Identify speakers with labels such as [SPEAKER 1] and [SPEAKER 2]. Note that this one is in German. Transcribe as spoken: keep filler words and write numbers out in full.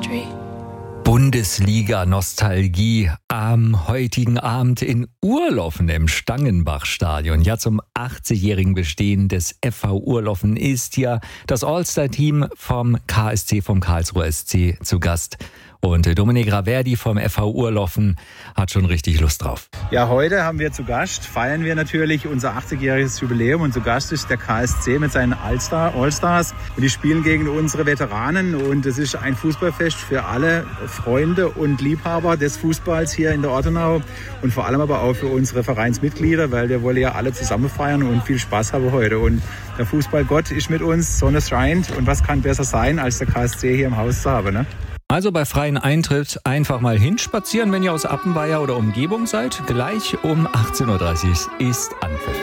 [SPEAKER 1] country.
[SPEAKER 2] Bundesliga-Nostalgie am heutigen Abend in Urloffen im Stangenbach-Stadion. Ja, zum achtzigjährigen Bestehen des F V Urloffen ist ja das All-Star-Team vom K S C, vom Karlsruher S C zu Gast. Und Dominik Raverdi vom F V Urloffen hat schon richtig Lust drauf.
[SPEAKER 3] Ja, heute haben wir zu Gast, feiern wir natürlich unser achtzigjähriges Jubiläum. Und zu Gast ist der K S C mit seinen All-Star, All-Stars. Und die spielen gegen unsere Veteranen. Und es ist ein Fußballfest für alle Freunde und Liebhaber des Fußballs hier in der Ortenau. Und vor allem aber auch für unsere Vereinsmitglieder, weil wir wollen ja alle zusammen feiern und viel Spaß haben heute. Und der Fußballgott ist mit uns, Sonne scheint. Und was kann besser sein, als der K S C hier im Haus zu haben, ne?
[SPEAKER 2] Also bei freien Eintritt einfach mal hinspazieren, wenn ihr aus Appenweier oder Umgebung seid. Gleich um achtzehn Uhr dreißig ist Anpfiff.